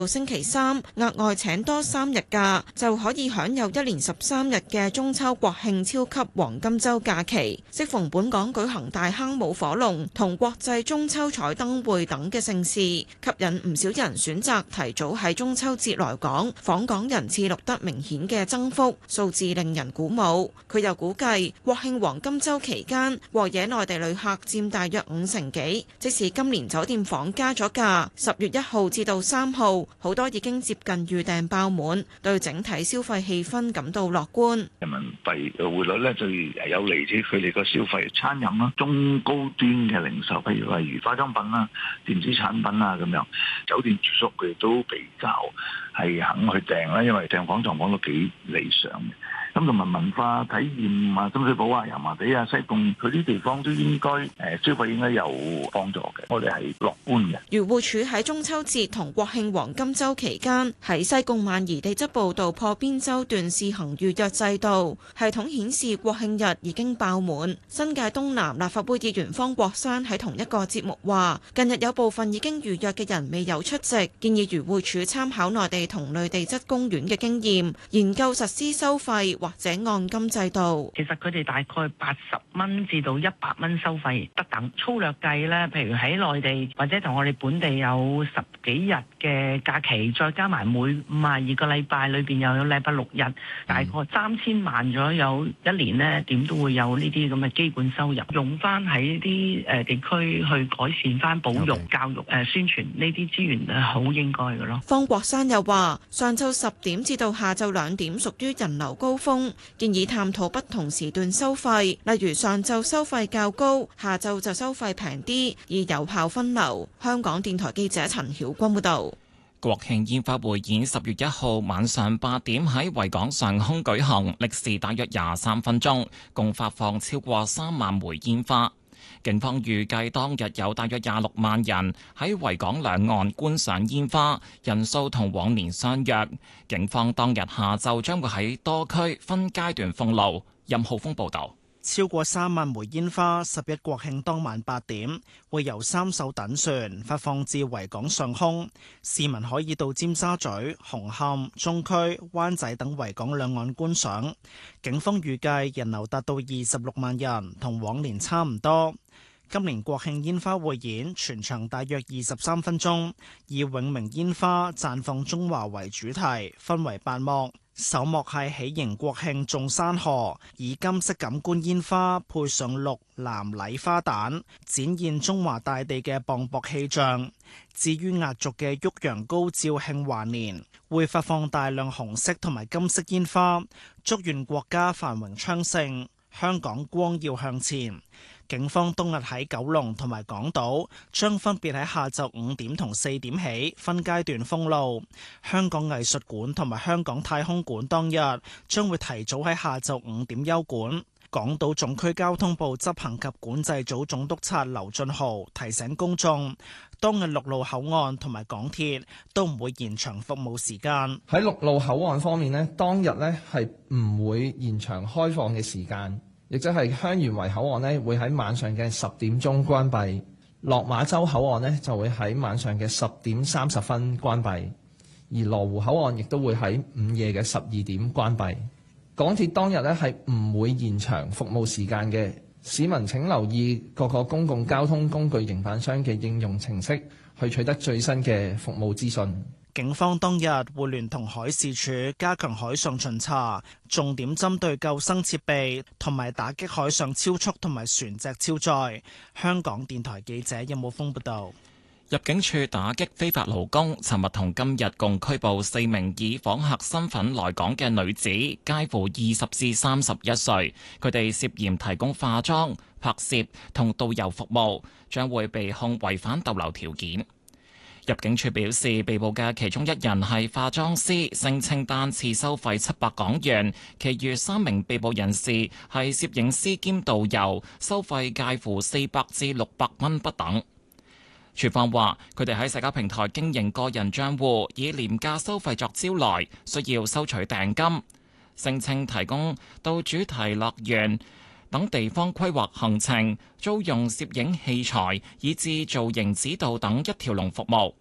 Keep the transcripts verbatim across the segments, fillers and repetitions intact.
到星期三額外請多三日假，就可以享有一連十三日嘅中秋國慶超級黃金週假期。適逢本港舉行大坑舞火龍同國際中秋彩燈會等嘅盛事，吸引唔少人選擇提早喺中秋節來港，訪港人次錄得明顯嘅增幅，數字令人鼓舞。佢又估計國慶黃金週期間過夜內地旅客佔大約五成幾，即使今年酒店房加咗價，十月一號至到三號。好多已經接近預訂爆滿，對整體消費氣氛感到樂觀。 人民幣嘅匯率咧，就有利於佢哋個消費、餐飲啦、中高端嘅零售，譬如例如化妝品啦、電子產品啊咁樣。酒店住宿佢哋都比較係肯去訂啦，因為訂房狀況都幾理想嘅。咁同埋文化體驗啊，深水埗啊、油麻地啊、西貢，佢啲地方都應該誒消費應該有幫助嘅。我哋係樂觀嘅。 漁護署喺中秋節同國慶黃金週期間喺西貢萬宜地質步道破邊洲段試行預約制度，系統顯示國慶日已經爆滿。新界東南立法會議員方國珊喺同一個節目話，近日有部分已經預約嘅人未有出席，建議漁護署參考內地同類地質公園嘅經驗，研究實施收費或者按金制度。 其實佢哋大概八十蚊至到一百蚊收費不等。粗略計咧，譬如喺內地或者同我哋本地有十幾日嘅假期，再加埋每五十二個禮拜裏邊又有禮拜六日，大概三千萬左右一年呢，點都會有呢啲咁嘅基本收入，用翻喺啲誒地區去改善翻保育、Okay. 教育誒、呃、宣傳呢啲資源係好應該嘅咯。 方國珊又話：上晝十點至到下晝兩點屬於人流高峰。建議探討不同時段收費，例如上晝收費較高，下晝就收費平啲，以有效分流。香港電台記者陳曉君報導。 國慶煙花匯演十月一號晚上八點喺維港上空舉行，歷時大約廿三分鐘，共發放超過三萬枚煙花。警方預計當日有大約廿六萬人喺維港兩岸觀賞煙花，人數同往年相若。警方當日下晝將會喺多區分階段封路。任浩峰報導。 超過三萬枚煙花，十一國慶當晚八點會由三艘躉船發放至維港上空，市民可以到尖沙咀、紅磡、中區、灣仔等維港兩岸觀賞。警方預計人流達到二十六萬人，同往年差唔多。今年國慶煙花匯演全長大約二十三分鐘，以永明煙花綻放中華為主題，分為八幕。首幕係喜迎國慶眾山河，以金色感官煙花配上綠藍禮花彈，展現中華大地嘅磅礴氣象。至於壓軸嘅旭陽高照慶華年，會發放大量紅色同埋金色煙花，祝願國家繁榮昌盛，香港光耀向前。警方當日喺九龍同埋港島將分別喺下晝五點同四點起分階段封路。香港藝術館同埋香港太空館當日將會提早喺下晝五點休館。港島總區交通部執行及管制組總督察劉俊豪提醒公眾，當日陸路口岸同埋港鐵都唔會延長服務時間。 喺陸路口岸方面呢，當日呢係唔會延長開放嘅時間。亦即係香園圍口岸呢，會喺晚上嘅十點鐘關閉；落馬洲口岸呢，就會喺晚上嘅十點三十分關閉；而羅湖口岸亦都會喺午夜嘅十二點關閉。港鐵當日呢係唔會延長服務時間嘅，市民請留意各個公共交通工具營辦商嘅應用程式，去取得最新嘅服務資訊。 警方當日會聯同海事處加強海上巡查，重點針對救生設備同埋打擊海上超速同埋船隻超載。香港電台記者任武峰報道。 入境處打擊非法勞工，尋日同今日共拘捕四名以訪客身份來港嘅女子，介乎二十至三十一歲，佢哋涉嫌提供化妝、拍攝同導遊服務，將會被控違反逗留條件。入境處表示，被捕嘅其中一人係化妝師，聲稱單次收費七百港元；其餘三名被捕人士係攝影師兼導遊，收費介乎四百至六百蚊不等。處方話，佢哋喺社交平台經營個人帳戶，以廉價收費作招來，需要收取訂金，聲稱提供到主題樂園等地方規劃行程、租用攝影器材以至造型指導等一條龍服務。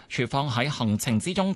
處方喺行程之中